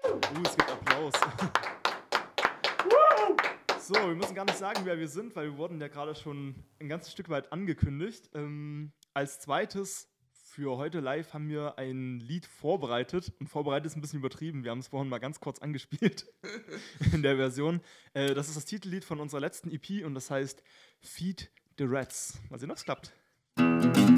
Es gibt Applaus. So, wir müssen gar nicht sagen, wer wir sind, weil wir wurden ja gerade schon ein ganzes Stück weit angekündigt. Als zweites für heute live haben wir ein Lied vorbereitet. Und vorbereitet ist ein bisschen übertrieben. Wir haben es vorhin mal ganz kurz angespielt in der Version. Das ist das Titellied von unserer letzten EP und das heißt Feed the Rats. Mal sehen, ob es klappt.